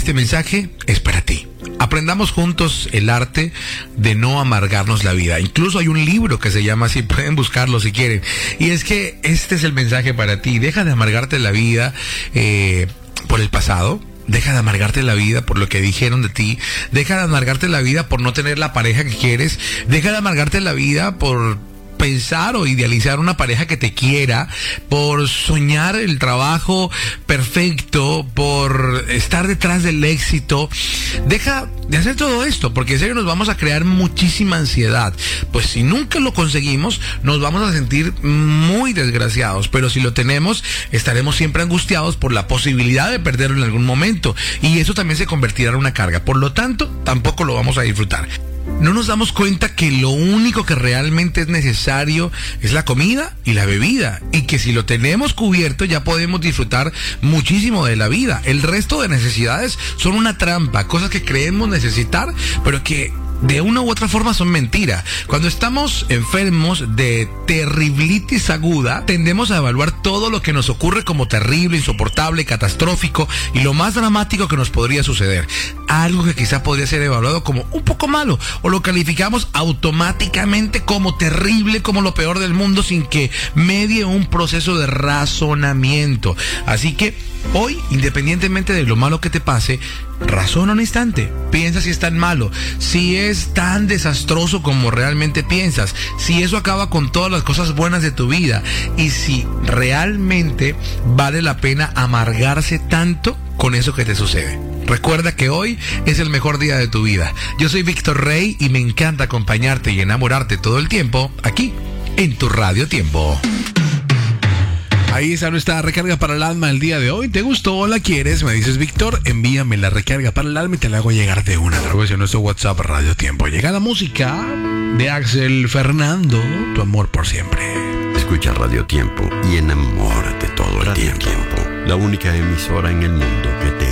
Este mensaje es para ti. Aprendamos juntos el arte de no amargarnos la vida. Incluso hay un libro que se llama así, pueden buscarlo si quieren. Y es que este es el mensaje para ti. Deja de amargarte la vida por el pasado. Deja de amargarte la vida por lo que dijeron de ti. Deja de amargarte la vida por no tener la pareja que quieres. Deja de amargarte la vida por pensar o idealizar una pareja que te quiera, por soñar el trabajo perfecto, por estar detrás del éxito. Deja de hacer todo esto, porque en serio nos vamos a crear muchísima ansiedad. Pues si nunca lo conseguimos, nos vamos a sentir muy desgraciados, pero si lo tenemos, estaremos siempre angustiados por la posibilidad de perderlo en algún momento, y eso también se convertirá en una carga. Por lo tanto, tampoco lo vamos a disfrutar. No nos damos cuenta que lo único que realmente es necesario es la comida y la bebida, y que si lo tenemos cubierto ya podemos disfrutar muchísimo de la vida. El resto de necesidades son una trampa, cosas que creemos necesitar, pero que de una u otra forma son mentira. Cuando estamos enfermos de terriblitis aguda, tendemos a evaluar todo lo que nos ocurre como terrible, insoportable, catastrófico y lo más dramático que nos podría suceder. Algo que quizá podría ser evaluado como un poco malo, o lo calificamos automáticamente como terrible, como lo peor del mundo, sin que medie un proceso de razonamiento. Así que hoy, independientemente de lo malo que te pase, razona un instante, piensa si es tan malo, si es tan desastroso como realmente piensas, si eso acaba con todas las cosas buenas de tu vida, y si realmente vale la pena amargarse tanto con eso que te sucede. Recuerda que hoy es el mejor día de tu vida. Yo soy Víctor Rey y me encanta acompañarte y enamorarte todo el tiempo aquí en tu Radio Tiempo. Ahí está nuestra recarga para el alma el día de hoy. ¿Te gustó o la quieres? Me dices, Víctor, envíame la recarga para el alma y te la hago llegar de una a través de nuestro WhatsApp Radio Tiempo. Llega la música de Axel Fernando, Tu amor por siempre. Escucha Radio Tiempo y enamórate todo el tiempo. La única emisora en el mundo que te